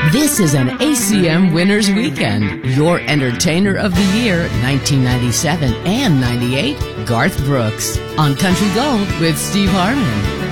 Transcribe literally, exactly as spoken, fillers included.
This is an A C M Winners Weekend. Your Entertainer of the Year, nineteen ninety-seven and ninety-eight, Garth Brooks. On Country Gold with Steve Harmon.